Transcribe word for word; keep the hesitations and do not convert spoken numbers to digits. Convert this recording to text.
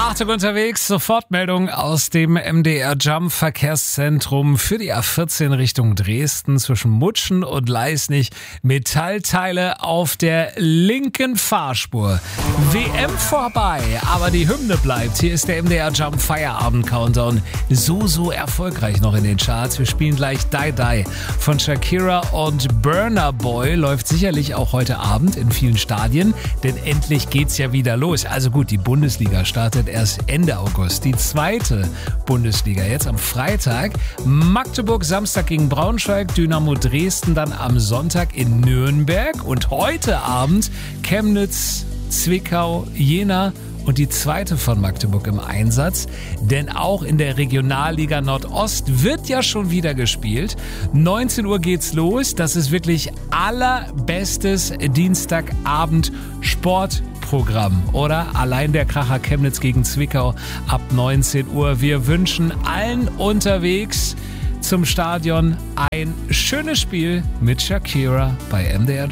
Achtung unterwegs, Sofortmeldung aus dem M D R Jump Verkehrszentrum für die A vierzehn Richtung Dresden zwischen Mutschen und Leisnig. Metallteile auf der linken Fahrspur. W M vorbei, aber die Hymne bleibt. Hier ist der M D R Jump Feierabend Countdown. So, so erfolgreich noch in den Charts. Wir spielen gleich Die Die von Shakira und Burna Boy. Läuft sicherlich auch heute Abend in vielen Stadien, denn endlich geht's ja wieder los. Also gut, die Bundesliga startet erst Ende August. Die zweite Bundesliga jetzt am Freitag. Magdeburg Samstag gegen Braunschweig, Dynamo Dresden dann am Sonntag in Nürnberg und heute Abend Chemnitz, Zwickau, Jena und die zweite von Magdeburg im Einsatz. Denn auch in der Regionalliga Nordost wird ja schon wieder gespielt. neunzehn Uhr geht's los. Das ist wirklich allerbestes Dienstagabend Sportprogramm, oder? Allein der Kracher Chemnitz gegen Zwickau ab neunzehn Uhr. Wir wünschen allen unterwegs zum Stadion ein schönes Spiel mit Shakira bei M D R.